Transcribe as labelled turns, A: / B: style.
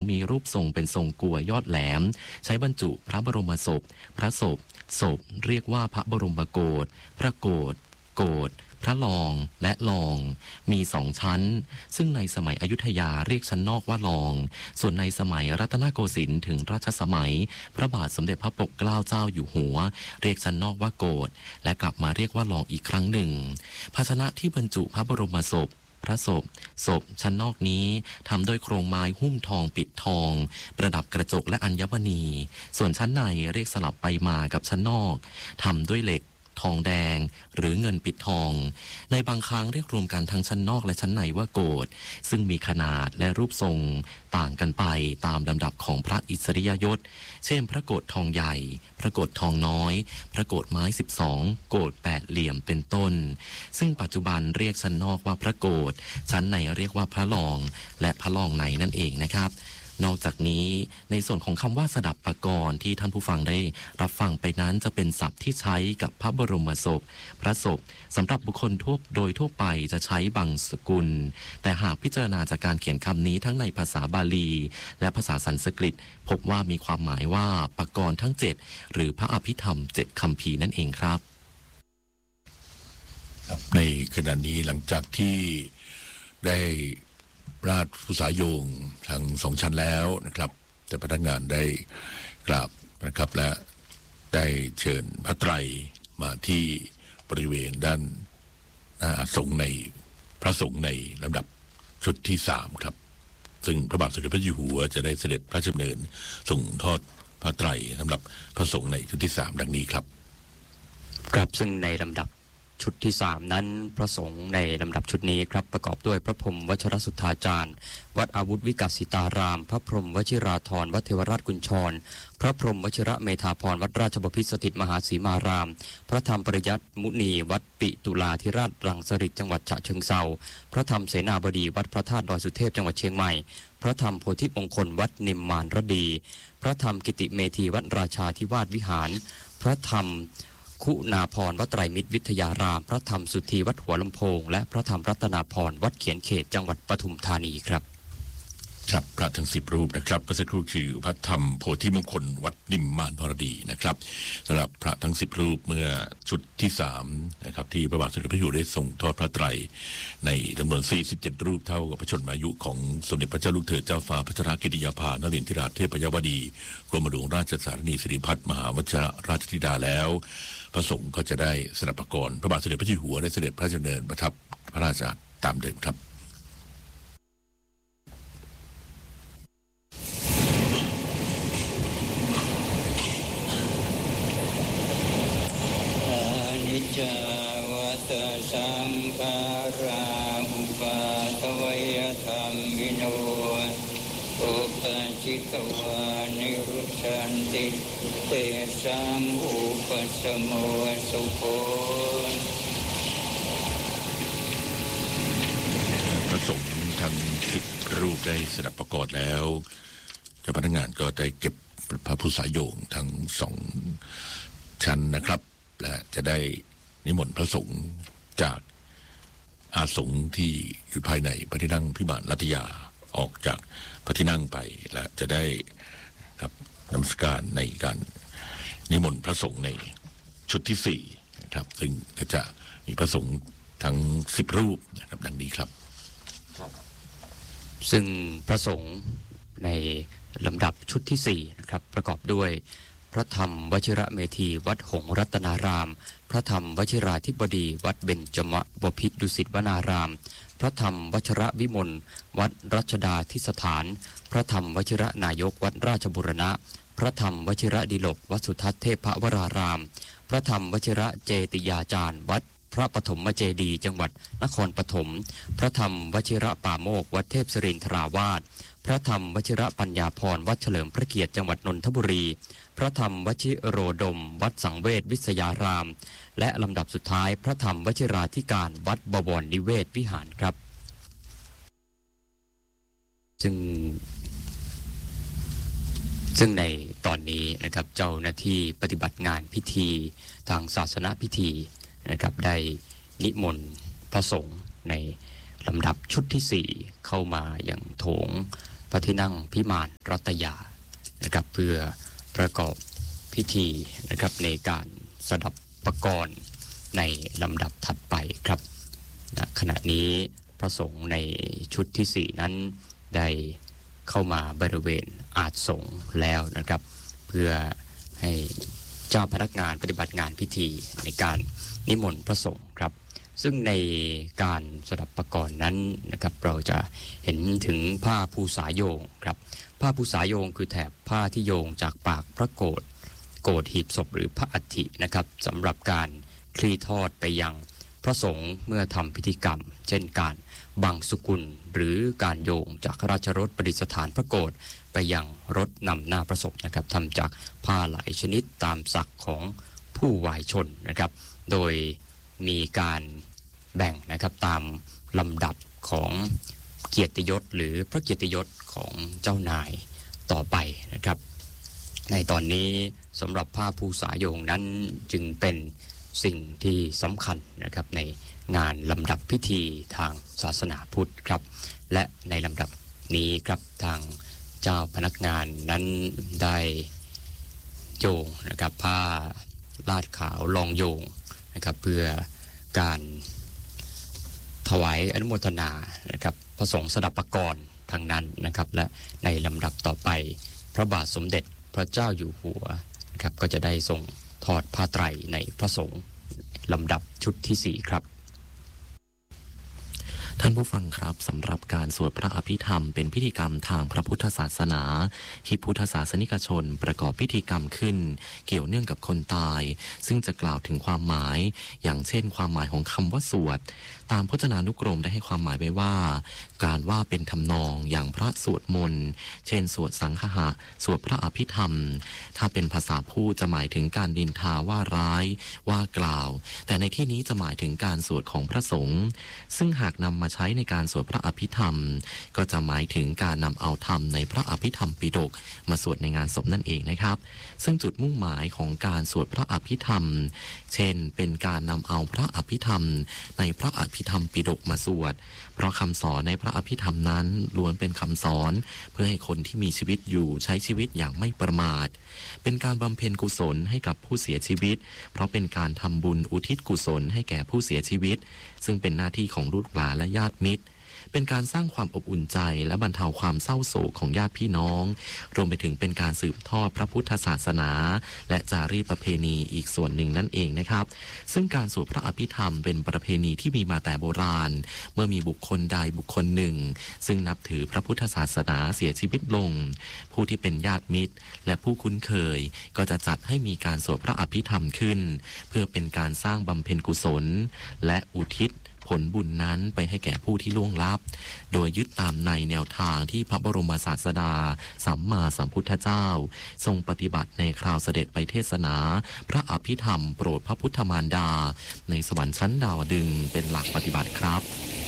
A: มีรูปทรงเป็นทรงกัวยอดแหลมใช้บรรจุพระบรมศพพระศพเรียกว่าพระบรมโกศพระโกศพระลองและลองมีสองชั้นซึ่งในสมัยอยุธยาเรียกชั้นนอกว่าลองส่วนในสมัยรัตนโกสินทร์ถึงรัชสมัยพระบาทสมเด็จพระปกเกล้าเจ้าอยู่หัวเรียกชั้นนอกว่าโกศและกลับมาเรียกว่าลองอีกครั้งหนึ่งภาชนะที่บรรจุพระบรมศพพระศพชั้นนอกนี้ทำด้วยโครงไม้หุ้มทองปิดทองประดับกระจกและอัญมณีส่วนชั้นในเรียกสลับไปมากับชั้นนอกทำด้วยเหล็กทองแดงหรือเงินปิดทองในบางครั้งเรียกรวมกันทั้งชั้นนอกและชั้นในว่าโกศซึ่งมีขนาดและรูปทรงต่างกันไปตามลำดับของพระอิสริยยศเช่นพระโกศทองใหญ่พระโกศทองน้อยพระโกศไม้12โกศ8เหลี่ยมเป็นต้นซึ่งปัจจุบันเรียกชั้นนอกว่าพระโกศชั้นในเรียกว่าพระลองและพระลองในนั่นเองนะครับนอกจากนี้ในส่วนของคำว่าสดับปกรณ์ที่ท่านผู้ฟังได้รับฟังไปนั้นจะเป็นศัพท์ที่ใช้กับพระบรมศพพระศพสำหรับบุคคลโดยทั่วไปจะใช้บางสกุลแต่หากพิจารณาจากการเขียนคำนี้ทั้งในภาษาบาลีและภาษาสันสกฤตพบว่ามีความหมายว่าปกรณ์ทั้ง7หรือพระอภิธรรม7คัมภีร์นั่นเองครับ
B: ในขณะนี้หลังจากที่ได้ราชผู้สายโยงทั้ง2ชั้นแล้วนะครับแต่พนักงานได้กราบนะครับและได้เชิญพระไตรมาที่บริเวณด้านสงฆ์ในพระสงฆ์ในลำดับชุดที่3ครับซึ่งพระบาทสมเด็จพระเจ้าอยู่หัวจะได้เสด็จพระราชดำเนินส่งทอดพระไตรสำหรับพระสงฆ์ในชุดที่3ดังนี้ครับ
C: ครับซึ่งในลำดับชุดที่3นั้นพระสงฆ์ในลำดับชุดนี้ครับประกอบด้วยพระพรหมวชรสุทธาจารย์วัดอาวุธวิกัสสิตารามพระพรหมวชิราธรวัดเทวราชกุญชรพระพรหมวชิระเมธาพรวัดราชบพิตรสถิตมหาสีมารามพระธรรมปริยัติมุนีวัดปิตุลาธิราชรังสฤษจังหวัดฉะเชิงเทราพระธรรมเสนาบดีวัดพระธาตุดอยสุเทพจังหวัดเชียงใหม่พระธรรมโพธิมงคลวัดนิมมานรดีพระธรรมกิติเมธีวัดราชาธิวาสวิหารพระธรรมคุณาพรวัดไตรมิตรวิทยารามพระธรรมสุธีวัดหัวลำโพงและพระธรรมรัตนาพรวัดเขียนเขตจังหวัดปทุมธานีครับ
B: ครับพระทั้ง10รูปนะครับเมื่อสักครู่คือพระธรรมโพธิมงคลวัดนิมมานพรดีนะครับสำหรับพระทั้ง10รูปเมื่อชุดที่3นะครับที่พระบาทสมเด็จพระเจ้าอยู่หัวได้ส่งทอดพระไตรในจำนวน47รูปเท่ากับพระชนมายุของสมเด็จพระเจ้าลูกเธอเจ้าฟ้าพัชรกิติยาภานรินทราเทพยวดีกรมหลวงราชสารนีสิริพัฒน์มหาวชิรราชธิดาแล้วพระสงฆ์ก็จะได้สดับปกรณ์พระบาทสมเด็จพระเจ้าอยู่หัวได้เสด็จพระราชดำเนินประทับพระราชตามเดิมครับ
D: จาวัตสังขาราอุปาทวยธรรมิโนอุปจิตวานิรุชันติเตสังอุปสมโมสุโข
B: พระสงฆ์ทั้ง10รูปได้สดับประกอบแล้วเจ้าพนักงานก็ได้เก็บพระผู้สายโยงทั้ง2ชั้นนะครับและจะได้นิมนต์พระสงฆ์จากอาสงฆ์ที่อยู่ภายในพระที่นั่งพิมานรัตยาออกจากพระที่นั่งไปและจะได้ครับนมัสการในการนิมนต์พระสงฆ์ในชุดที่4นะครับซึ่งก็จะมีพระสงฆ์ทั้ง10รูปนะครับดังนี้ครับ
C: ซึ่งพระสงฆ์ในลำดับชุดที่4นะครับประกอบด้วยพระธรรมวชิระเมธีวัดหงส์รัตนารามพระธรรมวชิราธิบดีวัดเบญจมบพิตรดุสิตวนารามพระธรรมวชิระวิมลวัดรัชดาทิสถานพระธรรมวชิระนายกวัดราชบุรณะพระธรรมวชิระดิลกวัดสุทัศน์เทพวรารามพระธรรมวชิระเจติยาจารย์วัดพระปฐมเจดีย์จังหวัดนครปฐมพระธรรมวชิระป่าโมกวัดเทพศิรินทราวาสพระธรรมวชิระปัญญาพรวัดเฉลิมพระเกียรติจังหวัดนนทบุรีพระธรรมวชิโรดมวัดสังเวชวิทยารามและลำดับสุดท้ายพระธรรมวชิราธิการวัดบวรนิเวศวิหารครับซึ่งในตอนนี้นะครับเจ้าหน้าที่ปฏิบัติงานพิธีทางศาสนพิธีนะครับได้นิมนต์พระสงฆ์ในลำดับชุดที่4เข้ามาอย่างโถงพระที่นั่งพิมานรัตยานะครับเพื่อประกอบพิธีนะครับในการสดับปกรณ์ในลำดับถัดไปครับขณะนี้พระสงฆ์ในชุดที่4นั้นได้เข้ามาบริเวณอาสน์สงฆ์แล้วนะครับเพื่อให้เจ้าพนักงานปฏิบัติงานพิธีในการนิมนต์พระสงฆ์ครับซึ่งในการสดับปกรณ์นั้นนะครับเราจะเห็นถึงผ้าภูษาโยงครับผ้าภูษาโยงคือแถบผ้าที่โยงจากปากพระโกฐหีบศพหรือพระอัฐินะครับสำหรับการคลี่ทอดไปยังพระสงฆ์เมื่อทำพิธีกรรมเช่นการบังสุกุลหรือการโยงจากราชรถประดิษฐานพระโกฐไปยังรถนำหน้าพระศพนะครับทำจากผ้าหลายชนิดตามศักดิ์ของผู้วายชนนะครับโดยมีการแบ่งนะครับตามลำดับของเกียรติยศหรือพระเกียรติยศของเจ้านายต่อไปนะครับในตอนนี้สำหรับผ้าภูษาโยงนั้นจึงเป็นสิ่งที่สำคัญนะครับในงานลำดับพิธีทางศาสนาพุทธครับและในลำดับนี้ครับทางเจ้าพนักงานนั้นได้โยงนะครับผ้าลาดขาวรองโยงนะครับเพื่อการถวายอนุโมทนานะครับพระสงฆ์สดับปกรณ์ทางนั้นนะครับและในลำดับต่อไปพระบาทสมเด็จพระเจ้าอยู่หัวนะครับก็จะได้ทรงทอดผ้าไตรในพระสงฆ์ลำดับชุดที่4ครับ
A: ท่านผู้ฟังครับสำหรับการสวดพระอภิธรรมเป็นพิธีกรรมทางพระพุทธศาสนาที่พุทธศาสนิกชนประกอบพิธีกรรมขึ้นเกี่ยวเนื่องกับคนตายซึ่งจะกล่าวถึงความหมายอย่างเช่นความหมายของคำว่าสวดตามพจนานุกรมได้ให้ความหมายไว้ว่าการว่าเป็นทำนองอย่างพระสวดมนต์เช่นสวดสังฆะสวดพระอภิธรรมถ้าเป็นภาษาพูดจะหมายถึงการดินทาว่าร้ายว่ากล่าวแต่ในที่นี้จะหมายถึงการสวดของพระสงฆ์ซึ่งหากนำมาใช้ในการสวดพระอภิธรรมก็จะหมายถึงการนำเอาธรรมในพระอภิธรรมปิฎกมาสวดในงานศพนั่นเองนะครับซึ่งจุดมุ่งหมายของการสวดพระอภิธรรมเช่นเป็นการนำเอาพระอภิธรรมในพระอภิธรรมปิฎกมาสวดเพราะคำสอนในพระอภิธรรมนั้นล้วนเป็นคำสอนเพื่อให้คนที่มีชีวิตอยู่ใช้ชีวิตอย่างไม่ประมาทเป็นการบำเพ็ญกุศลให้กับผู้เสียชีวิตเพราะเป็นการทำบุญอุทิศกุศลให้แก่ผู้เสียชีวิตซึ่งเป็นหน้าที่ของลูกหลานและญาติมิตรเป็นการสร้างความอบอุ่นใจและบรรเทาความเศร้าโศกของญาติพี่น้องรวมไปถึงเป็นการสืบทอดพระพุทธศาสนาและจารีตประเพณีอีกส่วนหนึ่งนั่นเองนะครับซึ่งการสวดพระอภิธรรมเป็นประเพณีที่มีมาแต่โบราณเมื่อมีบุคคลใดบุคคลหนึ่งซึ่งนับถือพระพุทธศาสนาเสียชีวิตลงผู้ที่เป็นญาติมิตรและผู้คุ้นเคยก็จะจัดให้มีการสวดพระอภิธรรมขึ้นเพื่อเป็นการสร้างบำเพ็ญกุศลและอุทิศผลบุญนั้นไปให้แก่ผู้ที่ล่วงลับโดยยึดตามในแนวทางที่พระบรมศาสดาสัมมาสัมพุทธเจ้าทรงปฏิบัติในคราวเสด็จไปเทศนาพระอภิธรรมโปรดพระพุทธมารดาในสวรรค์ชั้นดาวดึงส์เป็นหลักปฏิบัติครับ